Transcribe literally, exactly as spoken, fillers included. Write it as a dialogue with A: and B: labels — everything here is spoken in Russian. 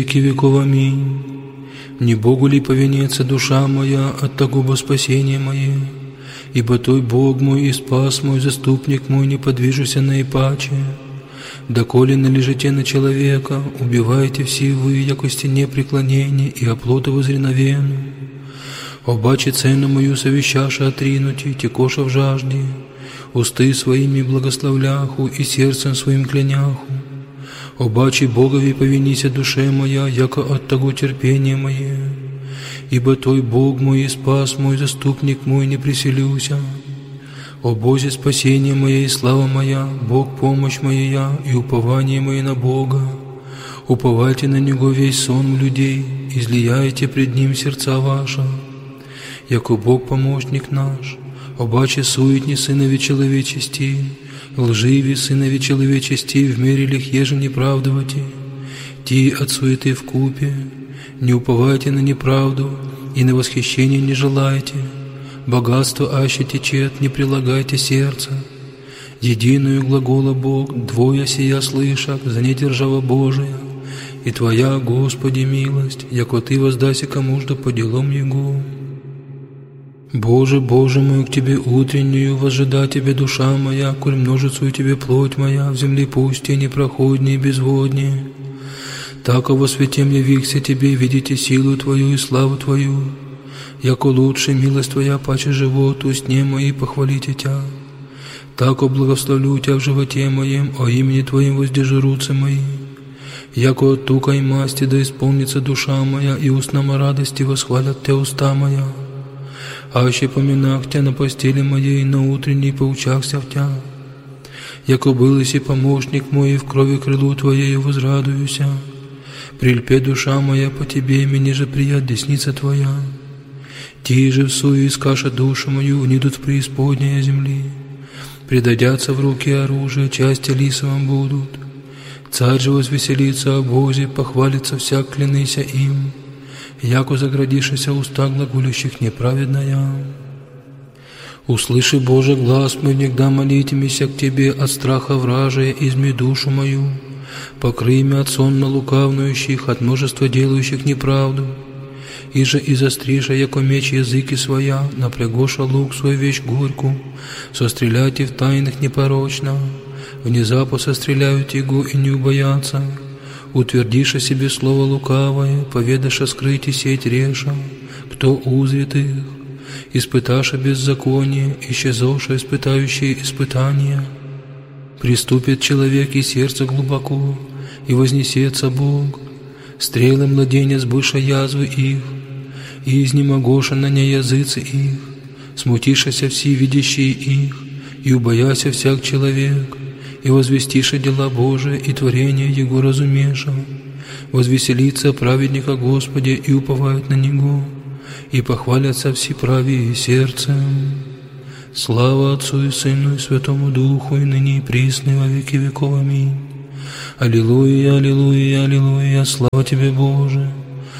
A: веки веков. Аминь. Не Богу ли повинится душа моя от того во спасение мое? Ибо Той Бог мой и спас мой, заступник мой, не подвижуся наипаче. Доколе належите на человека, убивайте все вы, яко стене преклонения и оплота возреновену. Обаче цену мою совещаша отринути, текоша в жажде, усты своими благословляху и сердцем своим кляняху. Обаче Богови повинися душе моя, яко от того терпения мое. Ибо Той Бог мой и спас мой, заступник мой, не приселюся. О Бозе, спасение мое и слава моя, Бог помощь моя и упование мое на Бога. Уповайте на Него весь сон людей, излияйте пред Ним сердца ваши. Яко Бог помощник наш, обаче суетни сынови человечести, лживи сынови человечести, в мере лих еже неправдовати, ти от суеты вкупе, не уповайте на неправду и на восхищение не желайте, богатство аще течет, не прилагайте сердца. Единую глагола Бог, двое сия слышак, за недержава Божия, и Твоя, Господи, милость, яко Ты воздайся кому-жда по делам Его. Боже, Боже мой, к Тебе утреннюю возжида Тебе душа моя, коль множицу Тебе плоть моя, в земле пусте непроходнее и безводнее. Тако во святем явихся Тебе, видите силу Твою и славу Твою, яко лучше милость Твоя паче живот, устне мои похвалите Тя. Тако благословлю Тя в животе моем, о имени Твоем воздержурутся мои. Яко от тука и масти да исполнится душа моя, и устнам радости восхвалят Тя уста моя. Аще поминах Тя на постели моей, на утренней поучахся в Тя. Яко был и помощник мой, и в крови крылу Твоею возрадуюся. Прильпе душа моя по Тебе, мне же прият десница Твоя. Ти же в суе искаша душу мою, нидут в преисподнее земли. Предадятся в руки оружия, части лисовым будут. Царь же возвеселится о Бозе, похвалится всяк, клянися им. Яко заградишися уста глаголющих неправедная. Услыши, Боже, глаз мой, негда молитимися к Тебе от страха вражия, изми душу мою. Покрый меня от сонно лукавнующих, от множества делающих неправду. И же и застриша, яко меч языки своя, напрягоша лук свой вещь горьку, состреляйте в тайных непорочно, внезапно состреляют его и не убоятся. Утвердиша себе слово лукавое, поведаша скрыть и сеть реша, кто узрит их, испыташа беззаконие, исчезоша испытающие испытания. Приступит человек и сердце глубоко, и вознесется Бог, стрелы младенец быша язвы их, и изнемогоша на ней языцы их, смутишася все видящие их, и убояся всяк человек, и возвестиша дела Божия и творение Его разумеша, возвеселится праведника Господи и уповают на Него, и похвалятся все правые сердцем. Слава Отцу и Сыну и Святому Духу, и ныне и присно, и во веки веков. Аминь. Аллилуйя, аллилуйя, аллилуйя, слава Тебе, Боже!